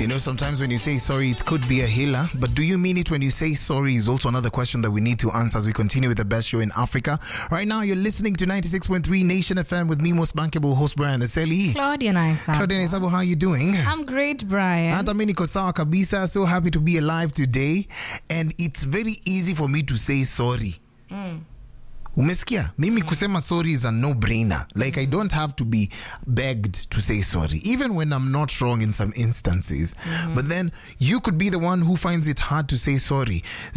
You know, sometimes when you say sorry, it could be a healer, but do you mean it when you say sorry is also another question that we need to answer as we continue with the best show in Africa. Right now, you're listening to 96.3 Nation FM with me, most bankable host Brian Aseli. Claudia Naisabu, how are you doing? I'm great, Brian. Hata mimi niko sawa kabisa. So happy to be alive today. And it's very easy for me to say sorry. Umesikia? Mimi kusema sorry is a no-brainer. Like, I don't have to be begged to say sorry, even when I'm not wrong in some instances. But then you could be the one who finds it hard to say sorry.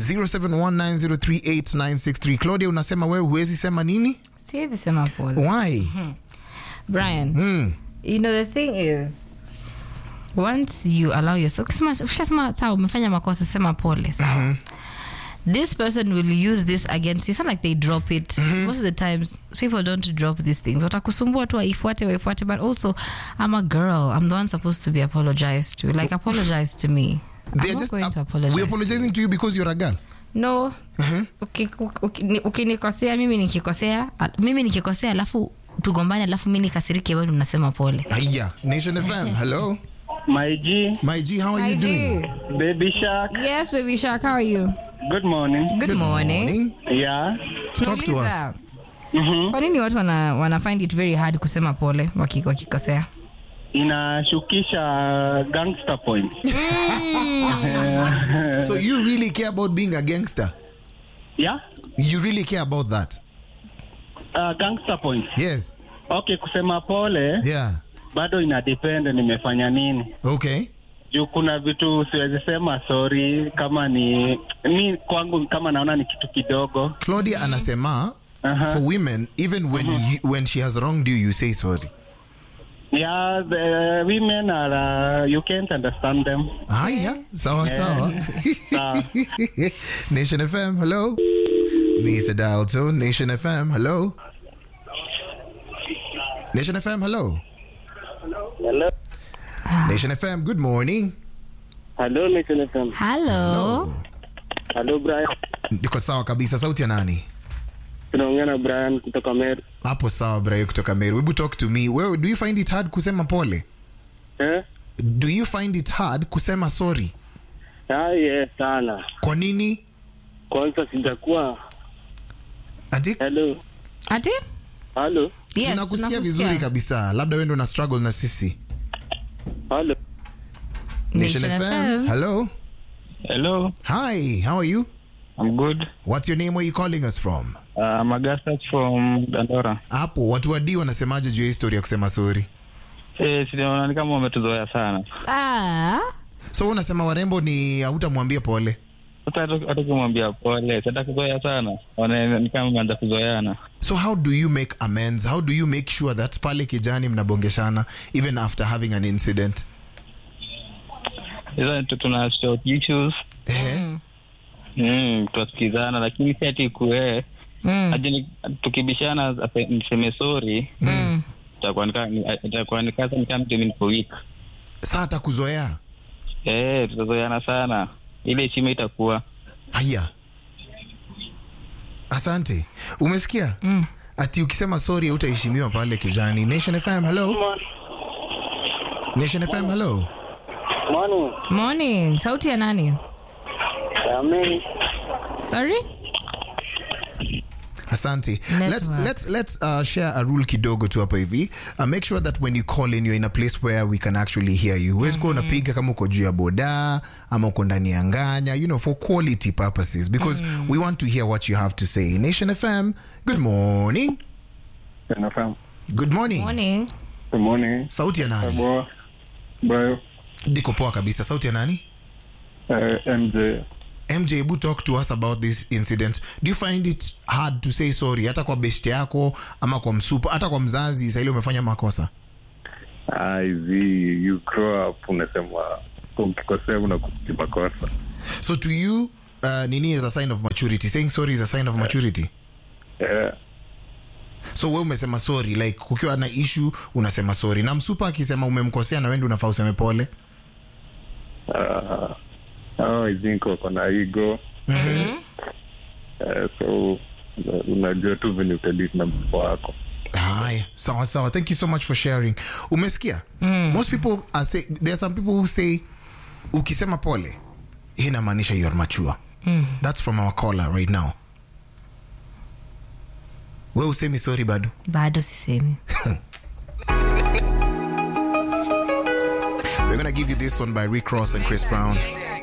0719038963. Claudia, unasema wewe huwezi sema nini? Siwezi sema pole. Why? Brian, you know, the thing is, once you allow yourself, ukishasema sawa umefanya makosa, sema pole. Sawa. This person will use this against you. It's not like they drop it. Most of the times, people don't drop these things. Watakusumbua tu waifuate. But also, I'm a girl. I'm the one supposed to be apologized to. Like, apologize to me. I'm not going to apologize. We're apologizing to you because you're a girl? No. Ukinikosea, mimi nikikosea, alafu tugombane, alafu mimi nikasirike, wewe unasema pole. Aya, Nation FM, hello. My G, how are you doing? Baby Shark. Yes, Baby Shark, how are you? Good morning. Good morning. Yeah. Talk to us. Kwa nini watu wana find it very hard kusema pole wakikosea? Inashukisha gangster point. So you really care about being a gangster? Yeah? You really care about that? Gangster point. Yes. Okay, kusema pole. Yeah. Bado inadepend nimefanya nini. Okay. Juu kuna vitu siwezi sema sorry kama ni kwangu kama naona ni kitu kidogo. Claudia anasema for women, even when she has wronged you, you say sorry. Yeah, the women are you can't understand them. Yeah. Sawa. Nation FM, hello. Mr. Dial Tone, Nation FM, hello. Nation FM, hello. Hello. Nation FM, good morning. Hello, Nation FM. Hello. Hello, Brian. Niko sawa kabisa. Sauti ya nani? Tunaongea na Brian kutoka Meru. Hapo sawa, Brian kutoka Meru. Webu talk to me. Where do you find it hard kusema pole? Do you find it hard kusema sorry? Yes, sana. Kwa nini? Kwanza sijakuwa. Ati? Hello. Ati? Hello. Yes, tunakusikia vizuri kabisa. Labda wewe ndo na struggle na sisi. Hello. Nation FM. Hello. Hello. Hi, how are you? I'm good. What's your name? Where are you calling us from? I'm Augustus from Dandora. Hapo watu wa D wanasemaje juu ya historia ya kusema sorry? Sinaona kama wametuzoea sana. So unasema warembo ni hautamwambia pole? Hata kumwambia pole, sasa kuzoea sana. Ni kama mnaanza kuzoeana. So how do you make amends? How do you make sure that pale kijani mnabongeshana even after having an incident? Tuna short issues. Tusikizana, lakini si ati kuwe. Ajini tukibishana niseme sorry. Itakuwa ni kaza ni kama mtu week. Sasa atakuzoea. Tutazoeana sana. Ile heshima itakuwa. Haya. Asante. Umesikia? Ati ukisema sorry utaheshimiwa pale kijani. Nation FM, hello. Nation FM, hello. Morning. Sauti ya nani? Amen. Sorry? Asante. Let's share a rule kidogo tu hapa hivi. Make sure that when you call in, you're in a place where we can actually hear you. Huwezi kuwa unapiga kama uko juu ya boda ama uko ndani ya nganya, you know, for quality purposes, because we want to hear what you have to say. Nation FM, good morning. Good morning. Good morning. Sauti ya nani? Bro. Diko poa kabisa. Sauti ya nani? MJ, you talk to us about this incident. Do you find it hard to say sorry hata kwa best yako ama kwa msupa hata kwa mzazi sasa ile umefanya makosa? You grow up unasema ukikosea unakuti makosa. So to you nini is a sign of maturity? Saying sorry is a sign of maturity? So wewe umesema sorry, like ukiwa na issue unasema sorry. Na msupa akisema umemkosea na wewe ndio unafaa useme pole? I think uko na ego. So unajua tu vile utadit na mpo wako. Sawa. Thank you so much for sharing. Umesikia? Most people are say, there are some people who say ukisema pole, hii inamaanisha you are mature. That's from our caller right now. Wewe usemi sorry bado? Bado sisemi. We're gonna give you this one by Rick Ross and Chris Brown.